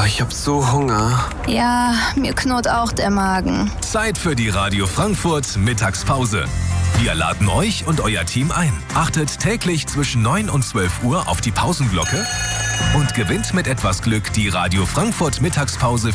Ich hab so Hunger. Ja, mir knurrt auch der Magen. Zeit für die Radio Frankfurt Mittagspause. Wir laden euch und euer Team ein. Achtet täglich zwischen 9 und 12 Uhr auf die Pausenglocke und gewinnt mit etwas Glück die Radio Frankfurt Mittagspause